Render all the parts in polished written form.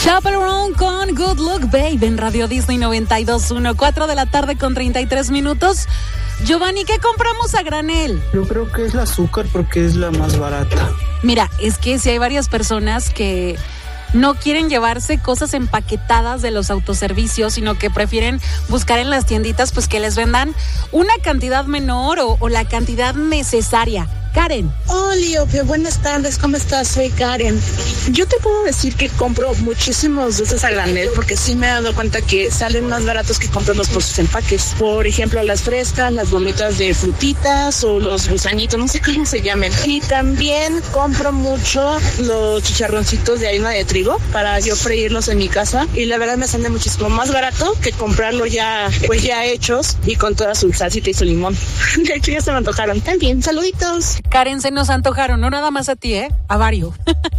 Chappell Roan con Good Luck Babe en Radio Disney 92.1, 4 de la tarde con 33 minutos. Giovanni, ¿qué compramos a granel? Yo creo que es el azúcar porque es la más barata. Mira, es que si hay varias personas que no quieren llevarse cosas empaquetadas de los autoservicios, sino que prefieren buscar en las tienditas pues que les vendan una cantidad menor o la cantidad necesaria. Karen. Hola, buenas tardes, ¿cómo estás? Soy Karen. Yo te puedo decir que compro muchísimos dulces a granel porque sí me he dado cuenta que salen más baratos que comprarlos por sus empaques. Por ejemplo, las frescas, las gomitas de frutitas o los gusanitos, no sé cómo se llamen. Y también compro mucho los chicharroncitos de harina de trigo para yo freírlos en mi casa y la verdad me sale muchísimo más barato que comprarlo ya hechos y con toda su salsita y su limón. De hecho ya se me antojaron. También, saluditos. Karen, se nos antojaron, no nada más a ti, a varios.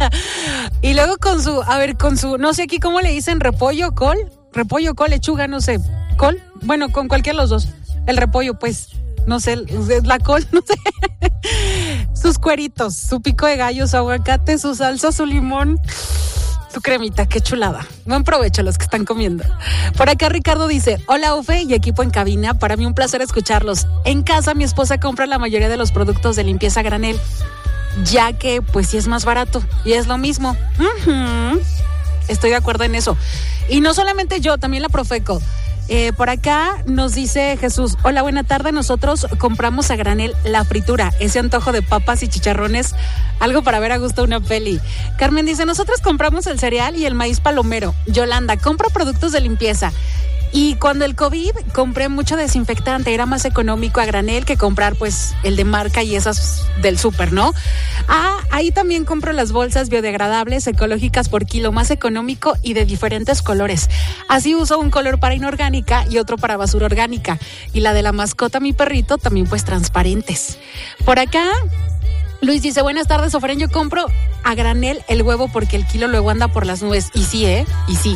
Y luego con su, no sé aquí cómo le dicen, repollo, col, lechuga, no sé, col, bueno, con cualquiera de los dos. El repollo, pues, no sé, la col, no sé. Sus cueritos, su pico de gallo, su aguacate, su salsa, su limón, su cremita, qué chulada. Buen provecho a los que están comiendo. Por acá Ricardo dice, hola Ofe y equipo en cabina, para mí un placer escucharlos. En casa mi esposa compra la mayoría de los productos de limpieza a granel, ya que pues sí es más barato y es lo mismo. Estoy de acuerdo en eso. Y no solamente yo, también la Profeco. Por acá nos dice Jesús, hola, buena tarde, nosotros compramos a granel la fritura, ese antojo de papas y chicharrones, algo para ver a gusto una peli. Carmen dice, nosotros compramos el cereal y el maíz palomero. Yolanda, compro productos de limpieza. Y cuando el COVID compré mucho desinfectante, era más económico a granel que comprar pues el de marca y esas del súper, ¿no? Ahí también compro las bolsas biodegradables ecológicas por kilo, más económico y de diferentes colores. Así uso un color para inorgánica y otro para basura orgánica. Y la de la mascota, mi perrito, también pues transparentes. Por acá Luis dice, buenas tardes, Ofren, yo compro a granel el huevo porque el kilo luego anda por las nubes. Y sí, y sí.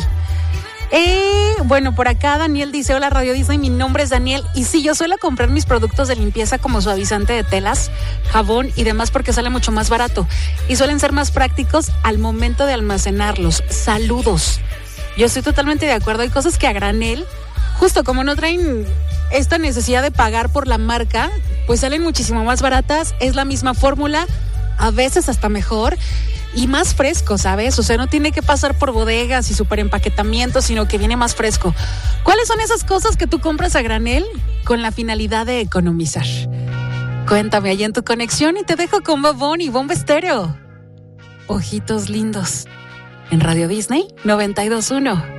Bueno, por acá Daniel dice, hola Radio Disney, mi nombre es Daniel y sí, yo suelo comprar mis productos de limpieza como suavizante de telas, jabón y demás porque sale mucho más barato y suelen ser más prácticos al momento de almacenarlos. Saludos. Yo estoy totalmente de acuerdo, hay cosas que a granel, justo como no traen esta necesidad de pagar por la marca, pues salen muchísimo más baratas, es la misma fórmula, a veces hasta mejor y más fresco, ¿sabes? O sea, no tiene que pasar por bodegas y super empaquetamientos, sino que viene más fresco. ¿Cuáles son esas cosas que tú compras a granel con la finalidad de economizar? Cuéntame ahí en tu conexión y te dejo con Bob Bunny y Bomba Estéreo. Ojitos lindos en Radio Disney 92.1.